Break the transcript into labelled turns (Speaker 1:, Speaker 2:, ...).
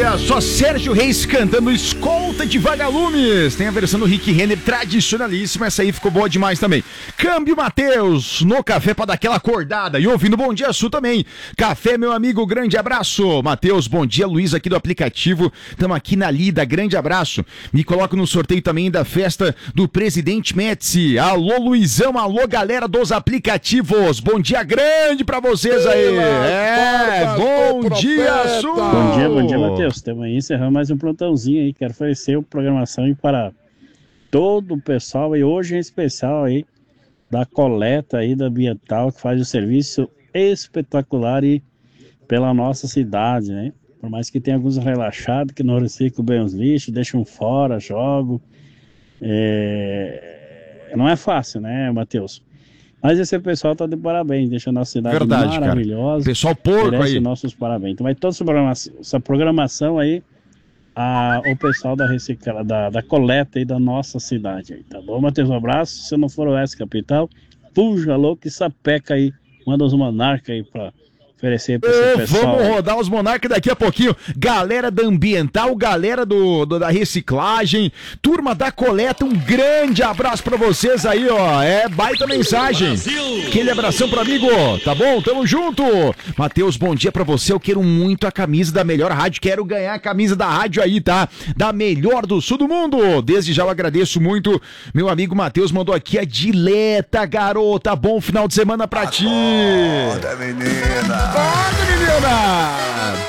Speaker 1: Olha só, Sérgio Reis cantando Escolta de Vagalumes. Tem a versão do Rick Renner tradicionalíssima, essa aí ficou boa demais também. Câmbio Matheus no café pra dar aquela acordada. E ouvindo Bom Dia Sul também. Café, meu amigo, grande abraço. Matheus, bom dia. Luiz aqui do aplicativo. Tamo aqui na lida, grande abraço. Me coloco no sorteio também da festa do Presidente Médici. Alô, Luizão, alô, galera dos aplicativos. Bom dia grande pra vocês aí. Bom dia, Sul.
Speaker 2: Bom dia, Matheus. Estamos aí encerrando mais um plantãozinho aí. Quero oferecer uma programação aí para todo o pessoal e hoje em especial aí da coleta aí da Ambiental, que faz um serviço espetacular aí pela nossa cidade, né? Por mais que tenha alguns relaxados que não reciclam bem os lixos, deixam fora, jogam. Não é fácil, né, Matheus? Mas esse pessoal tá de parabéns, deixa a nossa cidade maravilhosa.
Speaker 1: Cara. Pessoal porco
Speaker 2: merece
Speaker 1: aí.
Speaker 2: Nossos parabéns. Então vai toda essa programação aí o pessoal da coleta aí da nossa cidade aí, tá bom, Matheus? Um abraço. Se não for o Oeste Capital, puxa louco e sapeca aí. Manda os monarcas aí pra oferecer pra esse pessoal.
Speaker 1: Vamos rodar os monarcas daqui a pouquinho. Galera da Ambiental, galera da reciclagem, turma da coleta, um grande abraço pra vocês aí, ó. Baita mensagem. Brasil. Aquele abração pro amigo, tá bom? Tamo junto. Matheus, bom dia pra você. Eu quero muito a camisa da melhor rádio. Quero ganhar a camisa da rádio aí, tá? Da melhor do sul do mundo. Desde já eu agradeço muito. Meu amigo Matheus mandou aqui a dileta, garota. Bom final de semana pra ti.
Speaker 3: Acorda, menina.
Speaker 1: Acorda, menina!